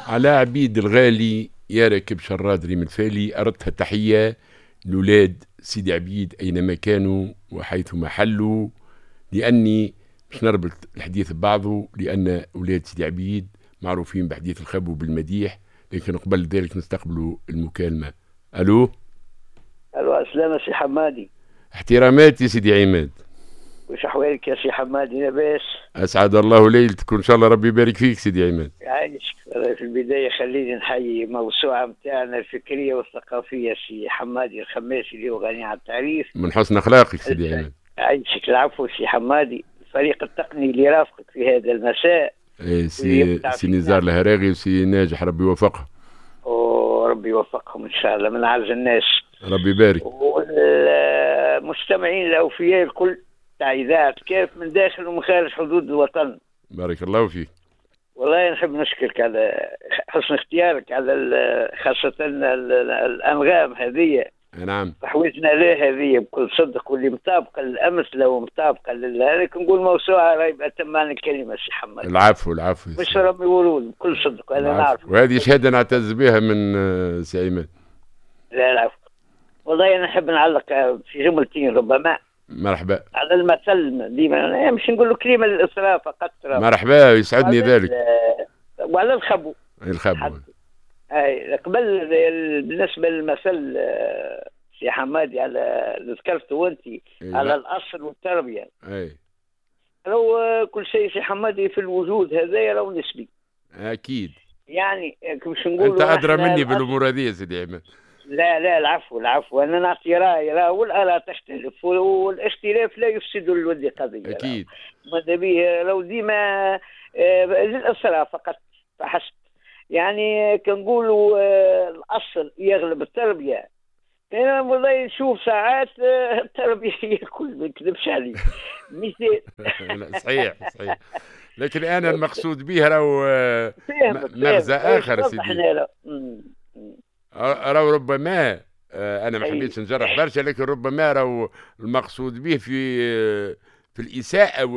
على عبيد الغالي يا راكب شراد ريم الفالي، أردت التحية لولاد سيدي عبيد أينما كانوا وحيثما حلوا، لأني مش نربط الحديث ببعضه، لأن أولاد سيدي عبيد معروفين بحديث الخب وبالمديح. لكن قبل ذلك نستقبلوا المكالمة. ألو. الو، عسلامة سي حمادي. احتراماتي سيدي عماد. وش احوالك يا سي حمادي؟ لاباس؟ أسعد الله ليلتك وإن شاء الله ربي يبارك فيك سيدي عماد. يعيشك. في البداية خليني نحيي موسوعة متاعنا الفكرية والثقافية سي حمادي الخماسي اللي هو غني عن التعريف. من حسن أخلاقك سيدي عماد. يعيشك. العفو سي حمادي. الفريق التقني اللي رافقك في هذا المساء، سي نزار الهراغي وسي ناجح ربي يوفقهم. وربي يوفقهم ان شاء الله من اعز الناس. ربي يبارك. والمستمعين الاوفياء الكل تاع اذاعه كيف من داخل ومن خارج حدود الوطن. بارك الله فيك. والله نحب نشكرك على حسن اختيارك، على خاصة الأنغام هذه. نعم. تحويجنا لها هذه بكل صدق، واللي مطابقة للأمثلة ومطابقة لكن نقول موسوعة راهي بأتمان الكلمة سي محمد. العفو العفو. مش راهم يقولون بكل صدق، أنا نعرف. وهذه شهادة نعتز بها من سي أيمن. لا العفو. والله أنا نحب نعلق في جملتين ربما. مرحبا. على المثل ديما مش نقول له كلمة للإسراء فقط. مرحبا، يسعدني ذلك. وعلى الخبو. الخبو. اي قبل بالنسبه للمثل سي حمادي على اللي ذكرته انت على الاصل والتربيه. اي لو كل شيء سي حمادي في الوجود هذا لو نسبي. اكيد. يعني مش نقول انت ادرى مني بالامور هذه يا سيدي عماد. لا العفو العفو، انا نعطي راي والاراء تختلف، والاختلاف لا يفسد الود قضيه. اكيد. ماذا به لو ديما للاسرى فقط فحسب. يعني كنقولوا الاصل يغلب التربيه. انا والله نشوف ساعات التربيه هي الكل، ما نكذبش عليك. مثال. صحيح صحيح. لكن انا المقصود به راهو مغزى اخر سيدي. راهو ربما انا ما حبيتش نجرح برشا، لكن ربما راهو المقصود به في الاساءه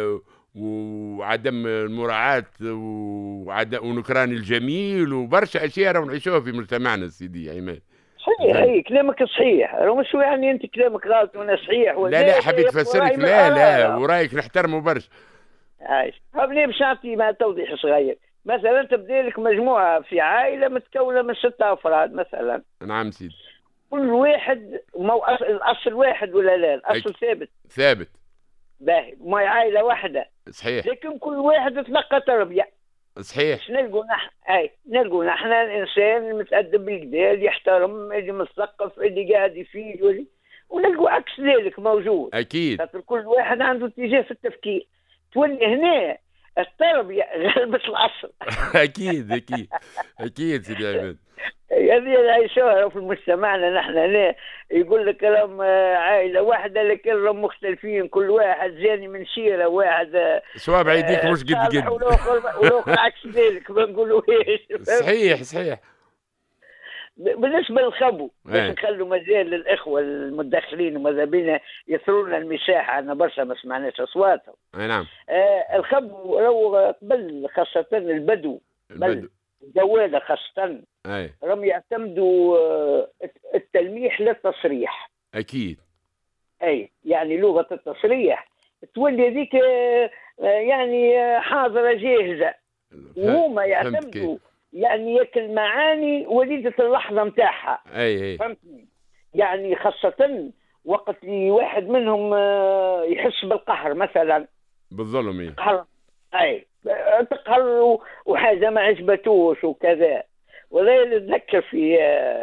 وعدم المراعاة ونكران الجميل وبرشا اشياء راهو نعيشوها في مجتمعنا سيدي عماد. صحيح. اي كلامك صحيح، راهو مش يعني انت كلامك غلط وانا صحيح. لا حبيت افسرك. لا ورايك نحترمه برشا. عايش. هبني باش نعطي مع توضيح صغير. مثلا تبدا لك مجموعه في عائله متكونه من 6 افراد مثلا. نعم سيدي. كل واحد الاصل واحد ولا لا؟ الاصل ثابت. باهي. ما عائله واحده. صحيح. لكن كل واحد تلقى تربيه. صحيح. نلقوا نلقوا نحن الانسان المتادب بالكدا اللي يحترم، اللي مثقف، اللي قاعد يفيد، ونلقوا عكس ذلك موجود. اكيد. خاطر كل واحد عنده اتجاه في التفكير. تولي هنا التربيه غلبت الاصل. اكيد اكيد اكيد سيدي عماد. هذه نعيشوها في مجتمعنا نحن هنا. يقول لك راهم عائله واحده لكن راهم مختلفين، كل واحد جاني من شيره، واحد صوابع يديك مش قد والاخر عكس ذلك ما نقولوهاش. صحيح صحيح. بالنسبه للخبو باش نخلوا مجال للاخوه المدخلين وماذا بينا يثرون المساحه، انا برشا ما سمعناش اصواتهم. اي نعم. الخبو لو قبل خاصه البدو الجواده خاصه راهم يعتمدوا التلميح للتصريح. اكيد. اي يعني لغه التصريح تولي هذيك يعني حاضره جاهزه، وهما يعتمدوا يعني ياك المعاني وليدة اللحظة متاعها. اي فهمتني؟ يعني خاصة وقت اللي واحد منهم يحس بالقهر مثلا. بالظلم. قهر. اي تقهر وحاجة ما عجبتوش وكذا. ولا نتذكر في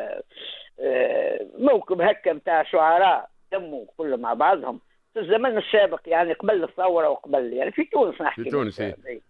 موكب هكا متاع شعراء تموا كل مع بعضهم في الزمن السابق، يعني قبل الثورة وقبل، يعني في تونس نحكي. في تونس.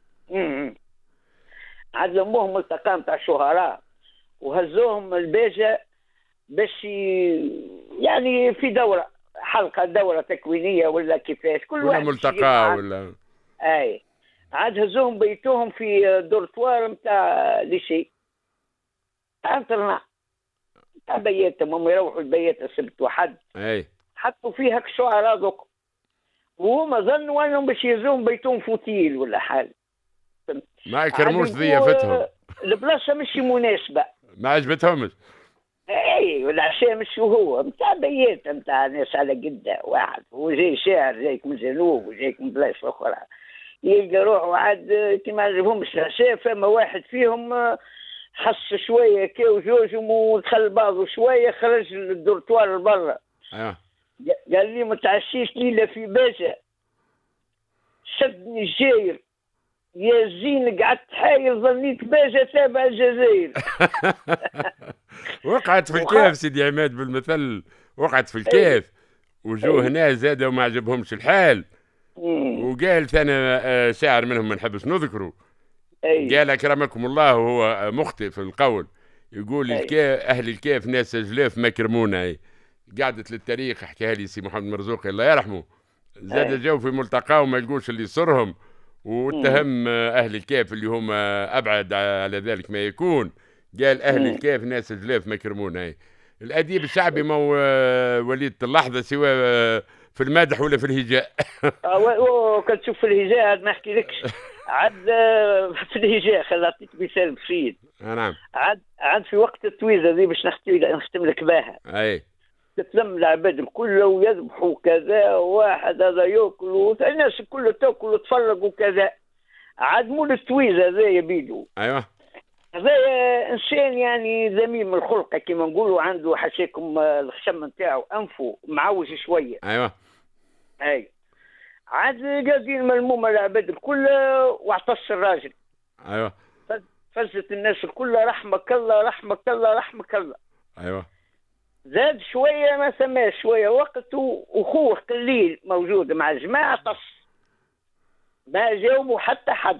عزموهم ملتقى متاع الشهراء وهزوهم الباجة باش يعني في دورة دورة تكوينية ولا كيفاش، كل واحد ملتقى ولا اي. عاد هزوهم بيتوهم في دورتوار متاع ليشي انترنا تاع بياتهم، هم يروحوا البيات السبت وحد. اي حطوا فيها الشعراء ذوك، وهما ظنوا انهم باش يهزوهم بيتهم فوتيل ولا حاجة. ما يكرموش ضيافتهم. البلاصه مش مناسبه. ما عجبتهمش. اي والعشاء مش هو نتاع بيات نتاع ناس على قده واحد، هو جاي شاعر جايك من الجنوب وجايك من بلايص اخرى، يلقى روحه عاد كي ما عجبهمش العشاء. فما واحد فيهم حس شويه كي وجوج ودخل بعضه شويه، خرج للدورتوار لبرا. ايوه. قال لي ما تعشيش ليله في باجه، شدني الجاير يا زين قعدت حايل ظنيت باجه تابع الجزائر. وقعت في الكيف سيدي عماد بالمثل، وقعت في الكيف وجوه هنا زادوا وما عجبهمش الحال. وقال ثاني شاعر منهم ما نحبش نذكره، قال اكرمكم الله وهو مخطئ في القول، يقول الكيف اهل الكيف ناس جلاف ما كرمونا. قعدت للتاريخ حكاها لي سي محمد مرزوقي الله يرحمه، زاد جو في ملتقاه وما يلقوش اللي يصرهم، واتهم اهل الكيف اللي هم ابعد على ذلك ما يكون. قال اهل الكيف ناس جلاف ما كرمونا. الاديب الشعبي ما هو وليد اللحظه سواء في المدح ولا في الهجاء. كتشوف في الهجاء ما نحكي لكش. عاد في الهجاء خل نعطيك مثال بسيط. نعم. عاد في وقت التويزه ذي باش نختم لك بها. اي تتلم العباد الكل ويذبحوا كذا، واحد هذا ياكل الناس كلها تاكل وتفرق وكذا. عاد مول التويزه ذا يبيدو. ايوه. هذا انسان يعني ذميم الخلق كما نقولوا، عنده حشاكم الخشم نتاعو انفه معوج شويه. ايوه. اي عاد قاعدين ملمومه العباد الكل واعتص الراجل. ايوه. فزت الناس الكل رحمك الله رحمك الله رحمك الله. ايوه. زاد شويه ما سماش شويه وقت واخوه قليل موجود مع الجماعه طص، ما جاوبوا حتى حد.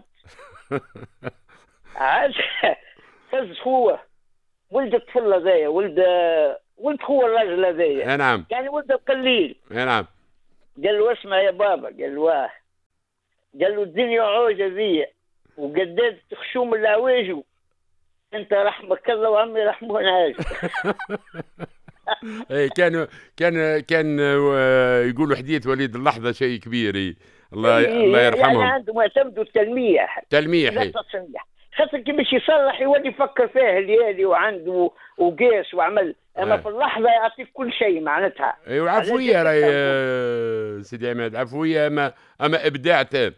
عاد فز هو ولد الطفل هذايا، ولد هو الراجل هذايا. نعم. يعني ولد القليل. نعم. قال له اسمع يا بابا، قال له قال له الدنيا عوجه ذي وقداد خشوم العواجو، انت رحمك الله وعمي رحمه نعاج. اي كان يقولوا حديث وليد اللحظه شيء كبير. الله يرحمهم. يعني عندهم يعتمدوا التلميح لا تصنيح، خاطر كي باش يصلح يولي يفكر فيه الليالي وعنده وقاس وعمل، اما في اللحظه يعطيك كل شيء معناتها. ايوه عفويه راي سيدي عماد، عفويه اما ابداع تام.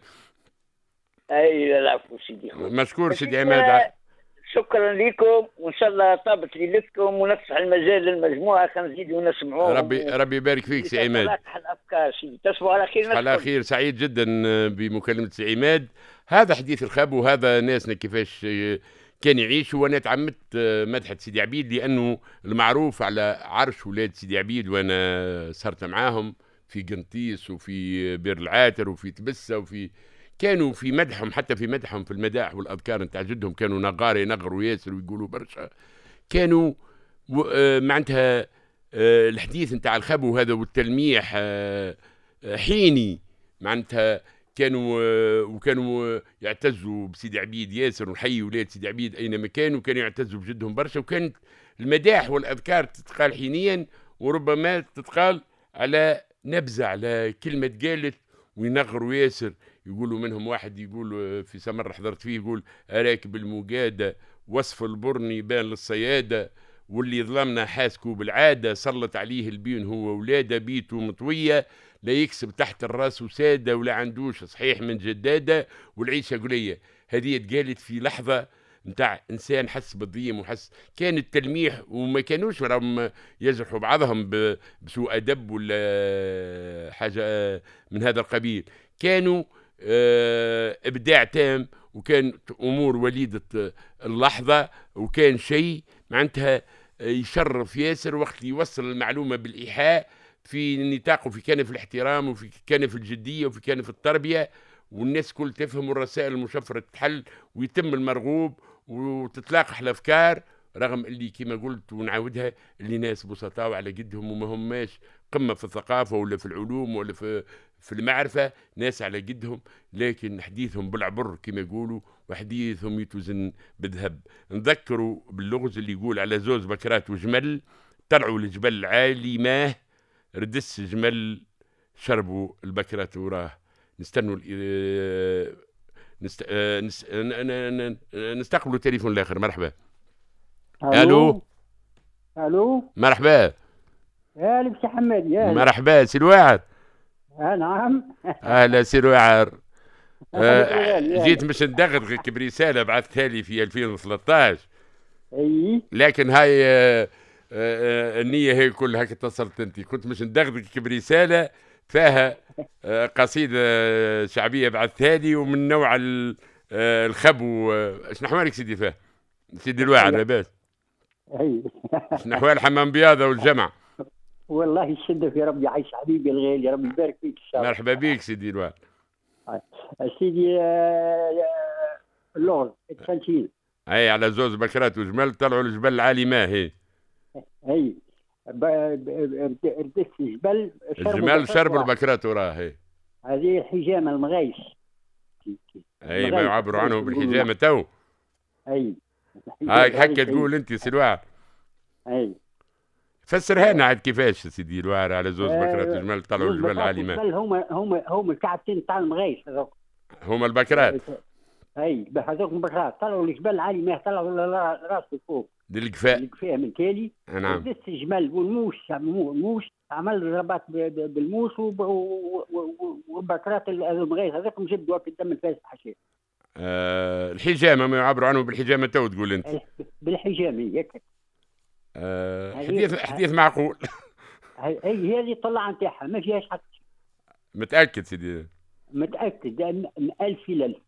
اي العفو سيدي. مشكور سيدي عماد. شكرا لكم وان شاء الله طابت ليلتكم ونفتح المجال للمجموعه خلينا نزيدوا ونسمعوهم. ربي يبارك فيك سي عماد. الافكار سيدي تصبحوا على خير. على خير، سعيد جدا بمكالمه سي عماد. هذا حديث الخاب وهذا ناسنا كيفاش كان يعيشوا. وانا تعمدت مدحة سيدي عبيد لانه المعروف على عرش ولاد سيدي عبيد، وانا صرت معاهم في قنطيس وفي بير العاتر وفي تبسه كانوا في مدحهم، حتى في مدحهم في المداح والاذكار نتاع جدهم كانوا نغاري ينغروا ياسر ويقولوا برشا. كانوا معناتها الحديث نتاع الخبو هذا والتلميح حيني معناتها وكانوا يعتزوا بسيدي عبيد ياسر، ونحيي ولاد سيدي عبيد اينما كانوا يعتزوا بجدهم برشا. وكانت المداح والاذكار تتقال حينيا، وربما تتقال على نبذه على كلمه قالت وينغروا ياسر. يقولوا منهم واحد يقول في سمر حضرت فيه، يقول اراكب المقاده وصف البرني بان للصياده، واللي ظلمنا حاسكو بالعاده سلط عليه البين هو ولاده، بيته مطويه لا يكسب تحت الراس وساده ولا عندوش صحيح من جداده، والعيشه قليه. هذه اتقالت في لحظه نتاع انسان حس بالضيم وحس. كان التلميح وما كانوش راهم يجرحوا بعضهم بسوء ادب ولا حاجه من هذا القبيل، كانوا ابداع تام، وكان امور وليده اللحظه، وكان شيء معناتها يشرف ياسر وقت يوصل المعلومه بالايحاء في نطاق، وفي كان في الاحترام، وفي كان في الجديه، وفي كان في التربيه، والناس كل تفهم، والرسائل المشفره تتحل ويتم المرغوب وتتلاقح الافكار، رغم اللي كما قلت ونعاودها اللي ناس بسطاء وعلى قدهم وما هماش قمه في الثقافه ولا في العلوم ولا في المعرفه، ناس على قدهم لكن حديثهم بالعبر كما يقولوا، وحديثهم يتوزن بالذهب. نذكروا باللغز اللي يقول على زوز بكرات وجمل طلعوا الجبل العالي ماه، ردس جمل شربوا البكرات وراه. نستقبلوا التليفون الاخر. مرحبا. الو. الو. مرحبا. يا لبسي حمادي. يا مرحبا سي الواعر. نعم. اهلا سي الواعر. جيت باش ندغدغك برساله بعثتها لي في 2013. اي لكن هاي النيه هي كلها هكا اتصلت انت. كنت باش ندغدغك برساله فيها قصيده شعبيه بعثتها لي ومن نوع الخبو. شنو احوالك سيدي فيها سيدي الواعر؟ لاباس؟ اي. شنو احوال حمام بياضه والجمع؟ والله الشده في ربي عايش حبيبي الغالي، ربي يبارك فيك ان شاء الله. مرحبا بك سيدي الواعر. سيدي اللغز التفنشين. اي على زوز بكرات وجمال طلعوا الجبل العالي ما هي. اي ردت الجبل الجمال شربوا البكرات وراه. هي هذه الحجامه المغايش. اي ما يعبروا عنه بالحجامه تو. اي هكا تقول انت سي الواعر. اي فسرها لنا عاد كيفاش سيدي الواعر على زوز بكرات وجمال طلعوا الجبل العالي ما. هما الكعبتين تاع المغايش هذوك. هما البكرات. اي هذوك البكرات طلعوا الجبل العالي ما طلعوا راسه فوق للقفاء من تالي. نعم. دس الجمل والموش عمل ضربات بالموس والبكرات المغايس هذاك مجدوا في الدم الفاسد حشيش. الحجامه ما يعبروا عنه بالحجامه تو تقول انت. بالحجامه ياك. حديث معقول. هي اللي طلع نتاعها ما فيهاش حتى. متاكد سيدي؟ متاكد 1000 في 1000.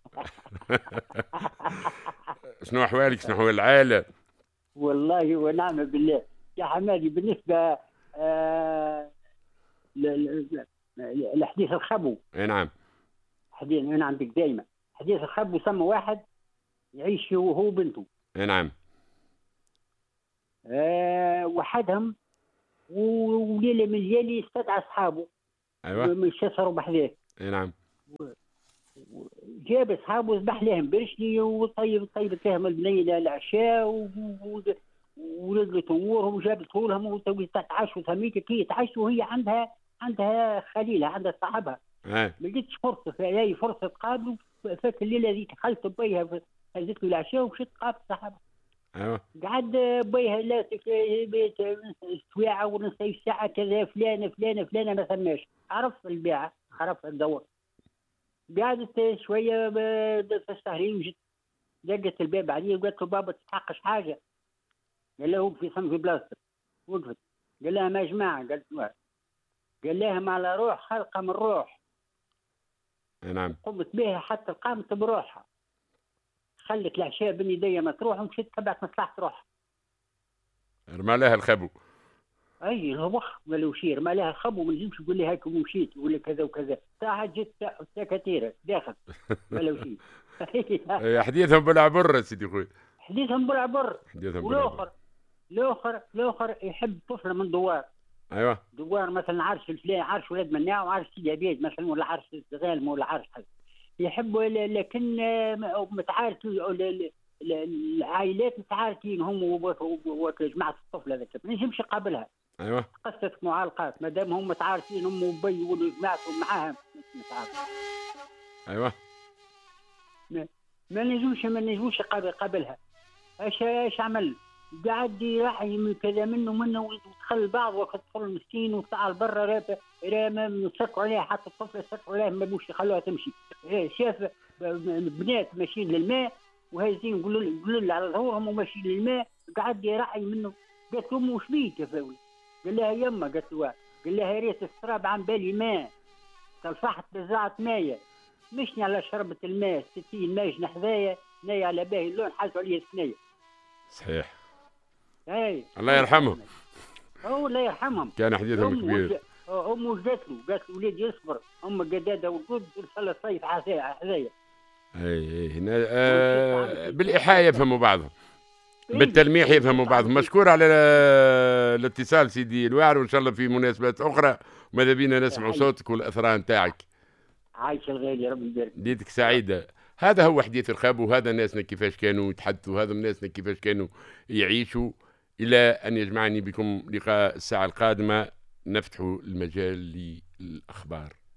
شنو احوالك؟ شنو احوال العائله؟ والله ونعم بالله يا حمادي. بالنسبه لحديث الخبو. اي نعم. حديث انا عندك دائما حديث الخبو. سمى واحد يعيش هو وبنته. اي نعم. وحدهم وليله من الليالي استدعى اصحابه. ايوه. مش يسهروا بحذاه. اي نعم. جاب اصحابه ذبح لهم برشلي وطيبت لهم البنيه العشاء ونزلت امورهم وجابت لهم وتعشوا ثميكه كي تعشوا وهي عندها خليلها عندها صاحبها. ما لقيتش فرصه هي فرصه تقابلوا. فات الليله ذيك دخلت بيها هزت له العشاء ومشيت قابلت صاحبها. ايوه. قعد بيها لا بيت سواعه ونص ساعه كذا فلانه ما ثماش. عرف البيعه عرف الدور. قعدت شويه في السهرين وجت دقت الباب عليه وقالت له بابا تحقش حاجه. قال له في صم في بلاصتك. وقفت قال لها ما جماعه. قالت له قال لها ما على روح خلقه من روح. نعم. قمت بها حتى قامت بروحها. خلت العشاء بين يديا ما تروح ومشيت تبعت مصلحه روحها. رمى لها الخبو. اي الوخ قالوا شير ما لها خبو. ما نجمش تقول لي هاك ومشيت ولا كذا وكذا. ساعه جت سكاتيره داخل قالوا شيء. حديثهم بالعبر سيدي خويا. حديثهم بالعبر. والاخر يحب طفله من دوار. ايوه. دوار مثلا عرش الفلان عرش ولاد مناع وعرش سيدي عبيد مثلا ولا عرش غالم ولا عرش حد يحبوا. لكن متعاركين العائلات متعاركين هم وجماعه الطفل هذاك ما نجمش يقابلها. ايوه. قصه معالقات ما دام هم متعارفين هم وبي وجماعتهم معاهم. ايوه. ما نجموش يقابلها. ايش عمل؟ قاعد يرعي من كذا منه ودخل بعض وقت الطفل المسكين وطلع برا ما يسكروا عليه حتى الطفل يسكروا عليه ما بوش يخلوها تمشي. شاف بنات ماشيين للماء وهايزين يقولوا له على ظهورهم وماشيين للماء. قاعد يرعي منه. قالت له امه وش بيك يا فاوي؟ قال لها يما. قالت له قال لها يا ريت السراب عن بالي ماء. صلفحت بزاعة مايه مشني على شربة الماء 60 ماجنة حذايا ناي على باهي اللون حازوا عليه الثنية. صحيح. اي الله يرحمهم. الله يرحمهم. كان حديثهم كبير. امه قالت له وليدي يصبر. ام قداده وجود صلى الصيف حذايا. اي هنا بالايحاء يفهموا بعضهم. بالتلميح يفهموا بعضهم. مشكور على الاتصال سيدي الواعر وان شاء الله في مناسبات اخرى وماذا بينا نسمع صوتك والاثراء نتاعك. عايش الغالي ربي يبارك. ليتك سعيده. هذا هو حديث الخاب وهذا ناسنا كيفاش كانوا يتحدثوا. هذا ناسنا كيفاش كانوا يعيشوا. إلى أن يجمعني بكم لقاء الساعة القادمة نفتح المجال للأخبار.